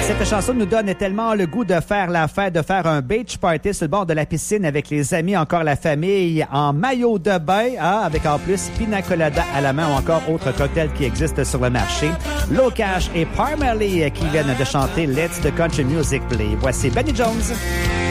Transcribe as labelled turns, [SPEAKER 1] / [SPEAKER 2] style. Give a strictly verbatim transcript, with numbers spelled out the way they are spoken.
[SPEAKER 1] Cette chanson nous donne tellement le goût de faire la fête, de faire un beach party sur le bord de la piscine avec les amis, encore la famille, en maillot de bain, hein, avec en plus pina colada à la main ou encore autres cocktails qui existent sur le marché. Locash et Parmalee qui viennent de chanter Let's the Country Music Play. Voici Benny Jones.